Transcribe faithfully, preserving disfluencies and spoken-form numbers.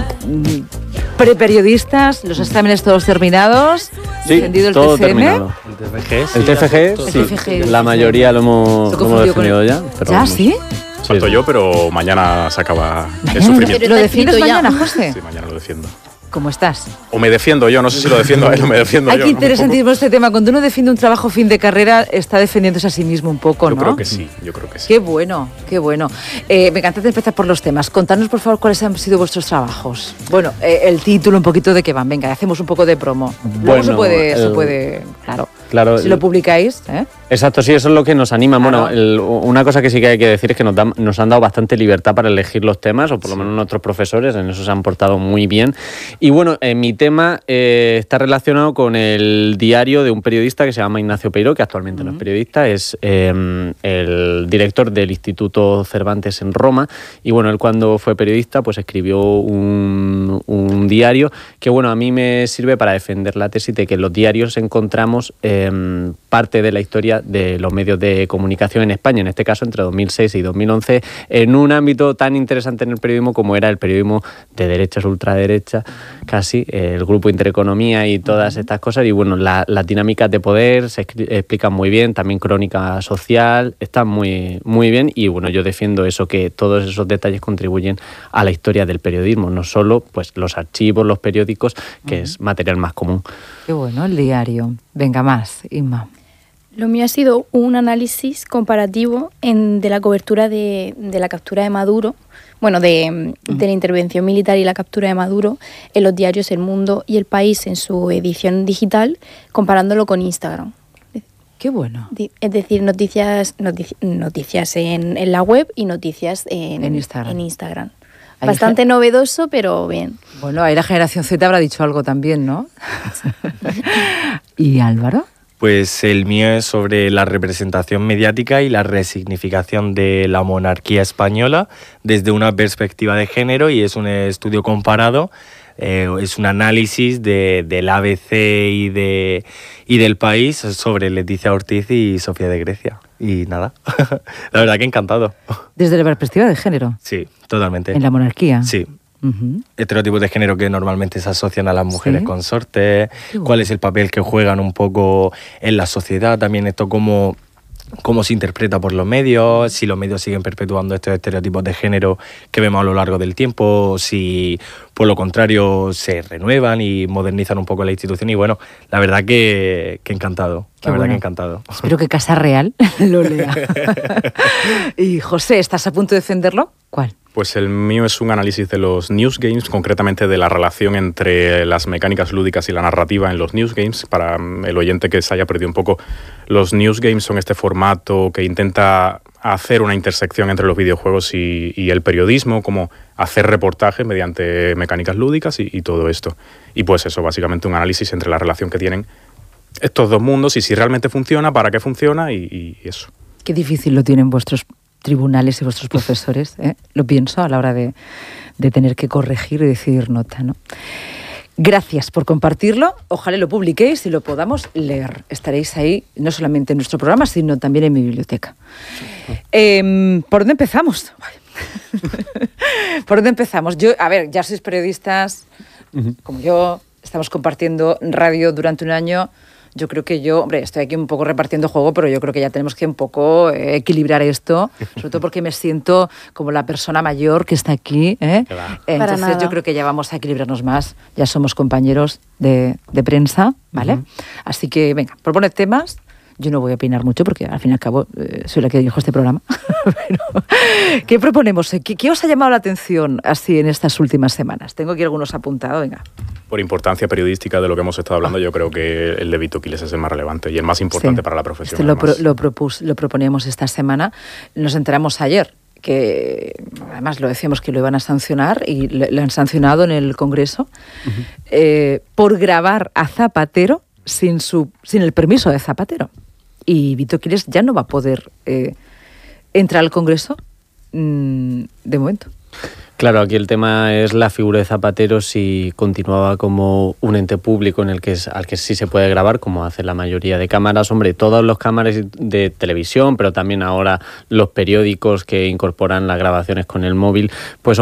preperiodistas, los exámenes todos terminados, sí, defendido el todo T C M. Terminado. El T F G, sí, el T F G, sí, sí, el T F G, la mayoría lo hemos, lo hemos defendido ya. Pero ¿Ya, vamos. sí? Falto sí, yo, pero mañana se acaba el Mañana, sufrimiento. ¿Lo defiendes mañana, José? Sí, mañana lo defiendo. ¿Cómo estás? O me defiendo yo, no sé si lo defiendo a él o me defiendo Ay, yo. qué ¿no? interesantísimo este tema. Cuando uno defiende un trabajo fin de carrera, está defendiéndose a sí mismo un poco, Yo ¿no? creo que sí, yo creo que sí. Qué bueno, qué bueno. Eh, me encanta empezar por los temas. Contadnos, por favor, cuáles han sido vuestros trabajos. Bueno, eh, el título, un poquito de qué van. Venga, hacemos un poco de promo. Luego Bueno, se puede, el- se puede, claro. Claro, Si lo publicáis, ¿eh? Exacto, sí, eso es lo que nos anima. Claro. Bueno, el- una cosa que sí que hay que decir es que nos, dan- nos han dado bastante libertad para elegir los temas, o por lo menos nuestros profesores, en eso se han portado muy bien. Y bueno, eh, mi tema eh, está relacionado con el diario de un periodista que se llama Ignacio Peiró, que actualmente no es periodista, es eh, el director del Instituto Cervantes en Roma. Y bueno, él cuando fue periodista, pues escribió un, un diario que, bueno, a mí me sirve para defender la tesis de que en los diarios encontramos eh, parte de la historia de los medios de comunicación en España, en este caso entre dos mil seis y dos mil once, en un ámbito tan interesante en el periodismo como era el periodismo de derechas, ultraderecha, casi, eh, el grupo Intereconomía y todas estas cosas. Y bueno, la, las dinámicas de poder se escri- explican muy bien, también crónica social, están muy, muy bien. Y bueno, yo defiendo eso, que todos esos detalles contribuyen a la historia del periodismo, no solo pues los archivos, los periódicos, que uh-huh. es material más común. Qué bueno, el diario. Venga, más, Inma. Lo mío ha sido un análisis comparativo en, de la cobertura de, de la captura de Maduro, bueno, de, uh-huh. de la intervención militar y la captura de Maduro en los diarios El Mundo y El País en su edición digital, comparándolo con Instagram. Qué bueno. Es decir, noticias, notici- noticias en, en la web y noticias en, en Instagram. En Instagram. Bastante ge- novedoso, pero bien. Bueno, ahí la generación Z habrá dicho algo también, ¿no? ¿Y Álvaro? Pues el mío es sobre la representación mediática y la resignificación de la monarquía española desde una perspectiva de género, y es un estudio comparado, eh, es un análisis de, del A B C y, de, y del País sobre Leticia Ortiz y Sofía de Grecia. Y nada, la verdad que encantado. ¿Desde la perspectiva de género? Sí, totalmente. ¿En la monarquía? Sí. Uh-huh. Estereotipos de género que normalmente se asocian a las mujeres, ¿sí?, consortes, bueno. cuál es el papel que juegan un poco en la sociedad, también esto cómo, cómo se interpreta por los medios, si los medios siguen perpetuando estos estereotipos de género que vemos a lo largo del tiempo, si por lo contrario se renuevan y modernizan un poco la institución. Y bueno, la verdad que, que encantado, Qué la bueno. verdad que encantado. Espero que Casa Real lo lea. Y José, ¿estás a punto de defenderlo? ¿Cuál? Pues el mío es un análisis de los News Games, concretamente de la relación entre las mecánicas lúdicas y la narrativa en los News Games. Para el oyente que se haya perdido un poco, los News Games son este formato que intenta hacer una intersección entre los videojuegos y, y el periodismo, como hacer reportajes mediante mecánicas lúdicas y, y todo esto. Y pues eso, básicamente un análisis entre la relación que tienen estos dos mundos y si realmente funciona, para qué funciona y, y eso. Qué difícil lo tienen vuestros tribunales y vuestros profesores, ¿eh? Lo pienso a la hora de, de tener que corregir y decidir nota, ¿no? Gracias por compartirlo. Ojalá lo publiquéis y lo podamos leer. Estaréis ahí no solamente en nuestro programa, sino también en mi biblioteca. Eh, ¿Por dónde empezamos? ¿Por dónde empezamos? Yo, a ver, ya sois periodistas, uh-huh. como yo, estamos compartiendo radio durante un año. Yo creo que yo, hombre, estoy aquí un poco repartiendo juego, pero yo creo que ya tenemos que un poco eh, equilibrar esto, sobre todo porque me siento como la persona mayor que está aquí, ¿eh? Claro. Entonces yo creo que ya vamos a equilibrarnos más, ya somos compañeros de, de prensa, ¿vale? Uh-huh. Así que, venga, proponed temas. Yo no voy a opinar mucho porque al fin y al cabo eh, soy la que dirijo este programa. Pero, ¿qué proponemos? ¿Qué, ¿Qué os ha llamado la atención así en estas últimas semanas? Tengo aquí algunos apuntados, venga. Por importancia periodística de lo que hemos estado hablando, yo creo que el de Vito Quiles es el más relevante y el más importante sí. para la profesión. Este lo, pro, lo, propus, lo proponíamos esta semana. Nos enteramos ayer que, además lo decíamos que lo iban a sancionar y lo, lo han sancionado en el Congreso uh-huh. eh, por grabar a Zapatero sin, su, sin el permiso de Zapatero. Y Vito Quiles ya no va a poder eh, entrar al Congreso mmm, de momento. Claro, aquí el tema es la figura de Zapatero, si continuaba como un ente público en el que es, al que sí se puede grabar, como hace la mayoría de cámaras. Hombre, todos los cámaras de televisión, pero también ahora los periódicos que incorporan las grabaciones con el móvil, pues